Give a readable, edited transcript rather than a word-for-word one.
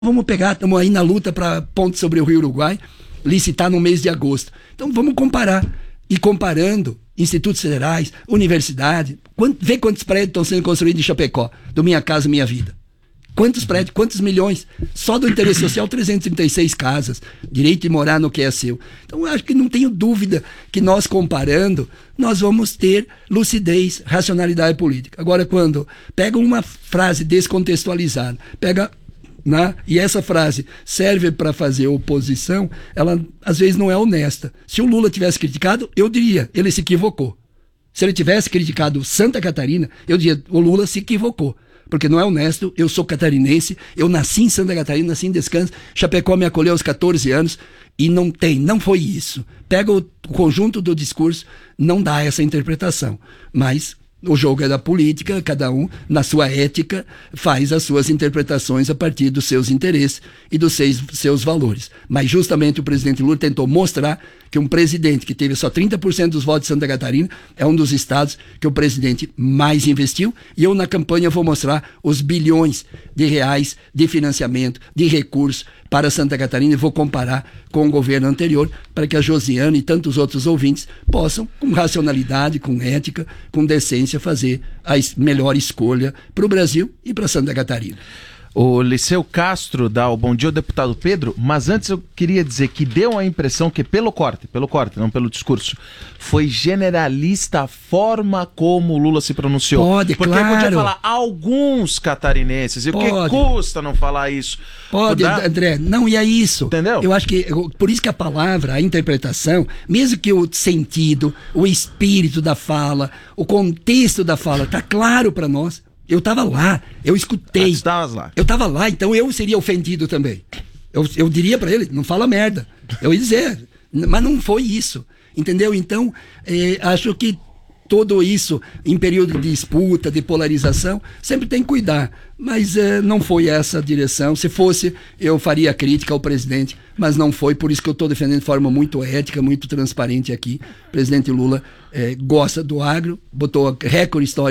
Vamos pegar, estamos aí na luta para ponte sobre o Rio Uruguai, licitar no mês de agosto. Então vamos comparar. E comparando institutos federais, universidade, vê quantos prédios estão sendo construídos em Chapecó, do Minha Casa Minha Vida. Quantos prédios, quantos milhões? Só do interesse social, 336 casas. Direito de morar no que é seu. Então, eu acho que não tenho dúvida que nós comparando, nós vamos ter lucidez, racionalidade política. Agora, quando pega uma frase descontextualizada, e essa frase serve para fazer oposição, ela às vezes não é honesta. Se o Lula tivesse criticado, eu diria, ele se equivocou. Se ele tivesse criticado Santa Catarina, eu diria, o Lula se equivocou. Porque não é honesto, eu sou catarinense, eu nasci em Santa Catarina, nasci em Descanso, Chapecó me acolheu aos 14 anos e não foi isso. Pega o conjunto do discurso, não dá essa interpretação, mas o jogo é da política, cada um, na sua ética, faz as suas interpretações a partir dos seus interesses e dos seus valores. Mas justamente o presidente Lula tentou mostrar que um presidente que teve só 30% dos votos de Santa Catarina é um dos estados que o presidente mais investiu, e eu na campanha vou mostrar os bilhões de reais de financiamento, de recursos para Santa Catarina, e vou comparar com o governo anterior, para que a Josiane e tantos outros ouvintes possam, com racionalidade, com ética, com decência, fazer a melhor escolha para o Brasil e para Santa Catarina. O Liceu Castro dá o bom dia ao deputado Pedro, mas antes eu queria dizer que deu a impressão que pelo corte, não pelo discurso, foi generalista a forma como o Lula se pronunciou. Pode, porque claro. Podia falar alguns catarinenses, e porque custa não falar isso. Pode, André, não, e é isso. Entendeu? Eu acho que, por isso que a palavra, a interpretação, mesmo que o sentido, o espírito da fala, o contexto da fala, tá claro para nós. Eu estava lá, eu escutei. Estavas lá. Eu estava lá, então eu seria ofendido também. Eu diria para ele, não fala merda. Eu ia dizer, mas não foi isso. Entendeu? Então, acho que tudo isso, em período de disputa, de polarização, sempre tem que cuidar. Mas não foi essa a direção. Se fosse, eu faria crítica ao presidente, mas não foi. Por isso que eu estou defendendo de forma muito ética, muito transparente aqui. O presidente Lula gosta do agro, botou recorde histórico